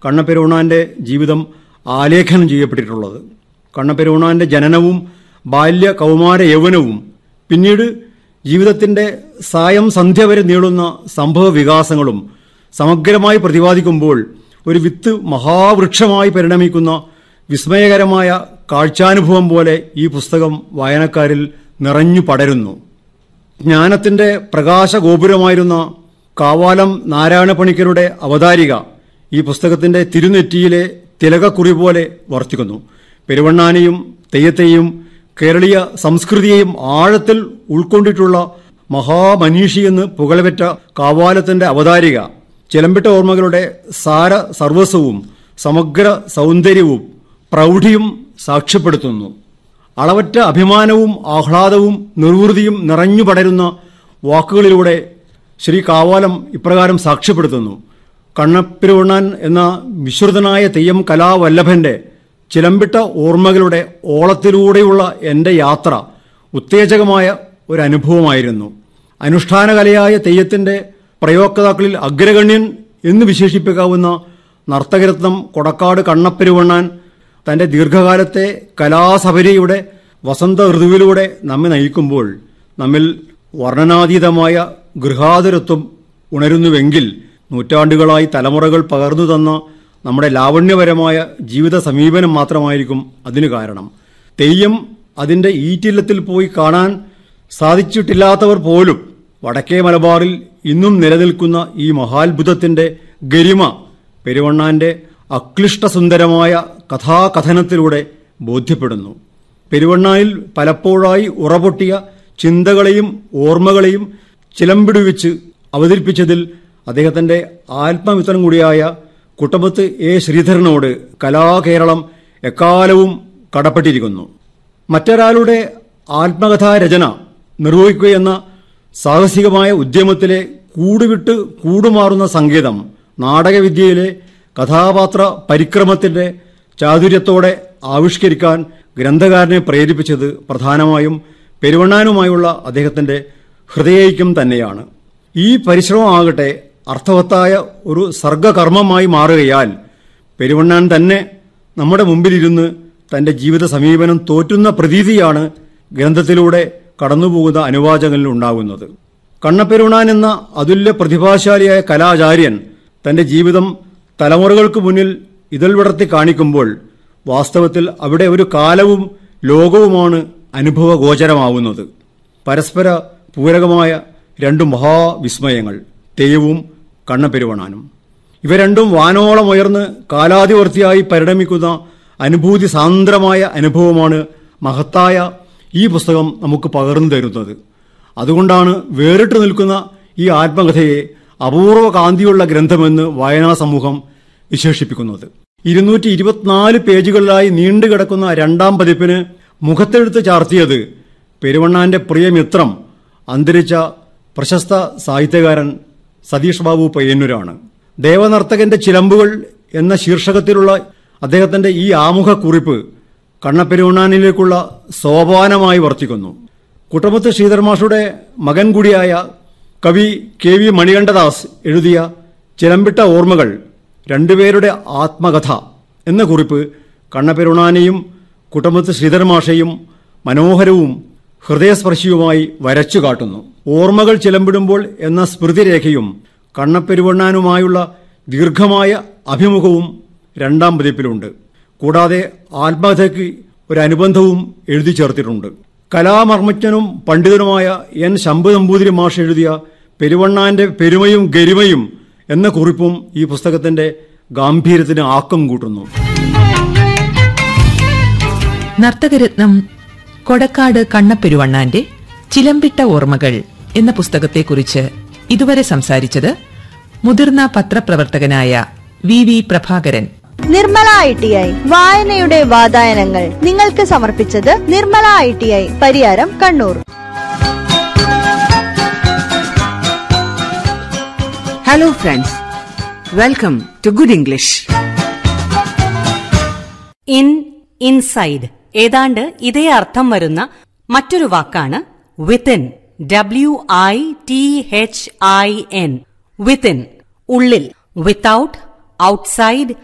കണ്ണപ്പെരുമാന്റെ ജീവിതം ആലേഖനം ചെയ്യപ്പെട്ടിട്ടുള്ളത്. കണ്ണപ്പെരുമാന്റെ ജനനവും ബാല്യ കൗമാര യൗവനവും പിന്നീട് ജീവിതത്തിന്റെ സായം സന്ധ്യ വരെ നീളുന്ന സംഭവ വികാസങ്ങളും സമഗ്രമായി പ്രതിപാദിക്കുമ്പോൾ ഒരു വിത്ത് മഹാവൃക്ഷമായി പരിണമിക്കുന്ന വിസ്മയകരമായ കാഴ്ചാനുഭവം പോലെ ഈ പുസ്തകം വായനക്കാരിൽ നിറഞ്ഞു പടരുന്നു. ജ്ഞാനത്തിന്റെ പ്രകാശഗോപുരമായിരുന്ന കാവാലം നാരായണപ്പണിക്കരുടെ അവതാരിക ഈ പുസ്തകത്തിന്റെ തിരുനെറ്റിയിലെ തിലകക്കുറി പോലെ വർത്തിക്കുന്നു. പെരുവണ്ണാനെയും തെയ്യത്തെയും കേരളീയ സംസ്കൃതിയെയും ആഴത്തിൽ ഉൾക്കൊണ്ടിട്ടുള്ള മഹാമനീഷിയെന്ന് പുകഴ്പെറ്റ കാവാലത്തിന്റെ അവതാരിക ചിലമ്പിട്ട ഓർമ്മകളുടെ സാര സർവസ്വവും സമഗ്ര സൗന്ദര്യവും പ്രൗഢിയും സാക്ഷ്യപ്പെടുത്തുന്നു. അളവറ്റ അഭിമാനവും ആഹ്ലാദവും നിർവൃതിയും നിറഞ്ഞു പടരുന്ന വാക്കുകളിലൂടെ ശ്രീ കാവാലം ഇപ്രകാരം സാക്ഷ്യപ്പെടുത്തുന്നു. കണ്ണപ്പെരുവണ്ണാൻ എന്ന വിശ്രുതനായ തെയ്യം കലാവല്ലഭന്റെ ചിലമ്പിട്ട ഓർമ്മകളുടെ ഓളത്തിലൂടെയുള്ള എന്റെ യാത്ര ഉത്തേജകമായ ഒരനുഭവമായിരുന്നു. അനുഷ്ഠാനകലയായ തെയ്യത്തിന്റെ പ്രയോക്താക്കളിൽ അഗ്രഗണ്യൻ എന്ന് വിശേഷിപ്പിക്കാവുന്ന നർത്തകരത്നം കൊടക്കാട് കണ്ണപ്പെരുവണ്ണാൻ തന്റെ ദീർഘകാലത്തെ കലാസപര്യയുടെ വസന്ത ഋതുവിലൂടെ നമ്മെ നയിക്കുമ്പോൾ നമ്മിൽ വർണ്ണനാതീതമായ ഗൃഹാതുരത്വം ഉണരുന്നുവെങ്കിൽ നൂറ്റാണ്ടുകളായി തലമുറകൾ പകർന്നു തന്ന നമ്മുടെ ലാവണ്യപരമായ ജീവിത സമീപനം മാത്രമായിരിക്കും അതിനു കാരണം. തെയ്യം അതിന്റെ ഈറ്റില്ലത്തിൽ പോയി കാണാൻ സാധിച്ചിട്ടില്ലാത്തവർ പോലും വടക്കേ മലബാറിൽ ഇന്നും നിലനിൽക്കുന്ന ഈ മഹാത്ഭുതത്തിന്റെ ഗരിമ പെരുവണ്ണാന്റെ അക്ലിഷ്ടസുന്ദരമായ കഥാകഥനത്തിലൂടെ ബോധ്യപ്പെടുന്നു. പെരുവണ്ണാനിൽ പലപ്പോഴായി ഉറപൊട്ടിയ ചിന്തകളെയും ഓർമ്മകളെയും ചിലമ്പിടുവിച്ച് അവതരിപ്പിച്ചതിൽ അദ്ദേഹത്തിന്റെ ആത്മമിത്രം കൂടിയായ കുട്ടമ്പത്ത് എ ശ്രീധരനോട് കലാകേരളം എക്കാലവും കടപ്പെട്ടിരിക്കുന്നു. മറ്റൊരാളുടെ ആത്മകഥാരചന നിർവഹിക്കുകയെന്ന സാഹസികമായ ഉദ്യമത്തിലെ കൂടുവിട്ട് കൂടുമാറുന്ന സംഗീതം നാടകവിദ്യയിലെ കഥാപാത്ര പരിക്രമത്തിന്റെ ചാതുര്യത്തോടെ ആവിഷ്കരിക്കാൻ ഗ്രന്ഥകാരനെ പ്രേരിപ്പിച്ചത് പ്രധാനമായും പെരുവണ്ണാനുമായുള്ള അദ്ദേഹത്തിന്റെ ഹൃദയൈക്യം തന്നെയാണ്. ഈ പരിശ്രമമാകട്ടെ അർത്ഥവത്തായ ഒരു സർഗകർമ്മമായി മാറുകയാൽ പെരുവണ്ണാൻ തന്നെ നമ്മുടെ മുമ്പിലിരുന്ന് തന്റെ ജീവിത സമീപനം തോറ്റുന്ന പ്രതീതിയാണ് ഗ്രന്ഥത്തിലൂടെ കടന്നുപോകുന്ന അനുവാചകനിൽ ഉണ്ടാകുന്നത്. കണ്ണപ്പെരുവണ്ണാൻ എന്ന അതുല്യ പ്രതിഭാശാലിയായ കലാചാര്യൻ തന്റെ ജീവിതം തലമുറകൾക്ക് മുന്നിൽ ഇതൾ വിടർത്തി കാണിക്കുമ്പോൾ വാസ്തവത്തിൽ അവിടെ ഒരു കാലവും ലോകവുമാണ് അനുഭവഗോചരമാവുന്നത്. പരസ്പര പൂരകമായ രണ്ടു മഹാവിസ്മയങ്ങൾ, തെയ്യവും കണ്ണപ്പെരുവണ്ണാനും. ഇവ രണ്ടും വാനോളമുയർന്ന് കാലാതിവർത്തിയായി പരിണമിക്കുന്ന അനുഭൂതി സാന്ദ്രമായ അനുഭവമാണ് മഹത്തായ ഈ പുസ്തകം നമുക്ക് പകർന്നു തരുന്നത്. അതുകൊണ്ടാണ് വേറിട്ട് നിൽക്കുന്ന ഈ ആത്മകഥയെ അപൂർവ കാന്തിയുള്ള ഗ്രന്ഥമെന്ന് വായനാ സമൂഹം വിശേഷിപ്പിക്കുന്നത്. 224 പേജുകളിലായി നീണ്ടുകിടക്കുന്ന രണ്ടാം പതിപ്പിന് മുഖത്തെഴുത്ത് ചാർത്തിയത് പെരുവണ്ണാന്റെ പ്രിയമിത്രം അന്തരിച്ച പ്രശസ്ത സാഹിത്യകാരൻ സതീഷ് ബാബു പയ്യന്നൂരാണ്. ദേവനർത്തകന്റെ ചിലമ്പുകൾ എന്ന ശീർഷകത്തിലുള്ള അദ്ദേഹത്തിന്റെ ഈ ആമുഖക്കുറിപ്പ് കണ്ണപ്പെരുവണ്ണാനിലേക്കുള്ള സോപാനമായി വർത്തിക്കുന്നു. കുട്ടമ്പത്ത് ശ്രീധരമാഷുടെ മകൻ കൂടിയായ കവി കെ വി മണികണ്ഠദാസ് എഴുതിയ ചിലമ്പിട്ട ഓർമ്മകൾ, രണ്ടുപേരുടെ ആത്മകഥ എന്ന കുറിപ്പ് കണ്ണപ്പെരുവണ്ണാനെയും കുട്ടമ്പത്ത് ശ്രീധരമാഷയും മനോഹരവും ഹൃദയസ്പർശിയുമായി വരച്ചു കാട്ടുന്നു. ഓർമ്മകൾ ചിലമ്പിടുമ്പോൾ എന്ന സ്മൃതിരേഖയും കണ്ണപ്പെരുവണ്ണാനുമായുള്ള ദീർഘമായ അഭിമുഖവും രണ്ടാം പതിപ്പിലുണ്ട്. കൂടാതെ ആത്മകഥയ്ക്ക് ഒരു അനുബന്ധവും എഴുതി ചേർത്തിട്ടുണ്ട്. കലാമർമ്മജ്ഞനും പണ്ഡിതനുമായ എൻ ശംഭു നമ്പൂതിരി മാഷ് എഴുതിയ പെരുവണ്ണാന്റെ പെരുമയും ഗരിമയും എന്ന കുറിപ്പും ഈ പുസ്തകത്തിന്റെ ഗാംഭീര്യത്തിന് ആക്കം കൂട്ടുന്നു. നർത്തകരത്നം കൊടക്കാട് കണ്ണപ്പെരുവണ്ണാന്റെ ചിലമ്പിട്ട ഓർമ്മകൾ എന്ന പുസ്തകത്തെക്കുറിച്ച് ഇതുവരെ സംസാരിച്ചത് മുതിർന്ന പത്രപ്രവർത്തകനായ V V Prabhakaran. Nirmala ITI വായനയുടെ വാതായനങ്ങൾ നിങ്ങൾക്ക് സമർപ്പിച്ചത് Nirmala ITI Pariyaram, Kannur. Hello friends, welcome to Good English. Inside ഏതാണ്ട് ഇതേ അർത്ഥം വരുന്ന മറ്റൊരു വാക്കാണ് വിത്തിൻ. WITHIN വിത്തിൻ, ഉള്ളിൽ. Without, outside,